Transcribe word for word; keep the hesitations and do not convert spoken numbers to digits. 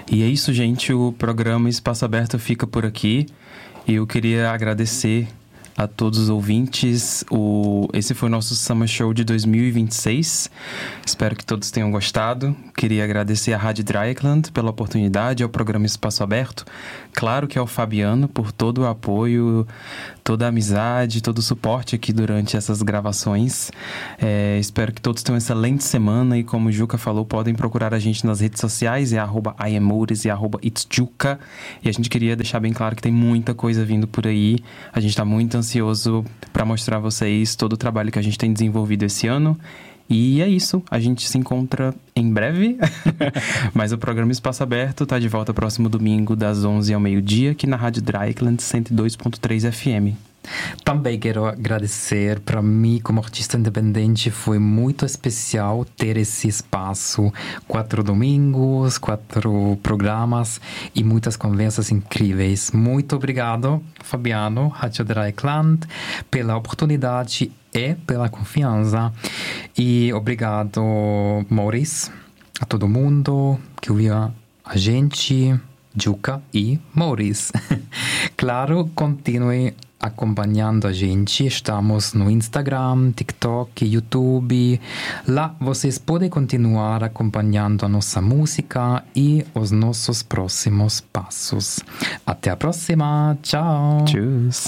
E é isso, gente. O programa Espaço Aberto fica por aqui. E eu queria agradecer a todos os ouvintes. O... Esse foi o nosso Summer Show de dois mil e vinte e seis. Espero que todos tenham gostado. Queria agradecer à Rádio Dreieckland pela oportunidade, ao programa Espaço Aberto. Claro que ao Fabiano por todo o apoio, toda a amizade, todo o suporte aqui durante essas gravações. É, espero que todos tenham uma excelente semana e, como o Juca falou, podem procurar a gente nas redes sociais, é arroba iamores e arroba itsjuca. E a gente queria deixar bem claro que tem muita coisa vindo por aí. A gente está muito ansioso para mostrar a vocês todo o trabalho que a gente tem desenvolvido esse ano. E é isso, a gente se encontra em breve, mas o programa Espaço Aberto está de volta próximo domingo das onze ao meio-dia, aqui na Rádio Dreieckland cento e dois ponto três F M. Também quero agradecer. Para mim, como artista independente, foi muito especial ter esse espaço. Quatro domingos, quatro programas e muitas conversas incríveis. Muito obrigado, Fabiano, Rádio Dreieckland, pela oportunidade e pela confiança. E obrigado, Maurício, a todo mundo que ouvia a gente, Juca e Maurício. Claro, continue acompanhando a gente. Estamos no Instagram, TikTok, YouTube. Lá vocês podem continuar acompanhando a nossa música e os nossos próximos passos. Até a próxima. Tchau. Tschüss.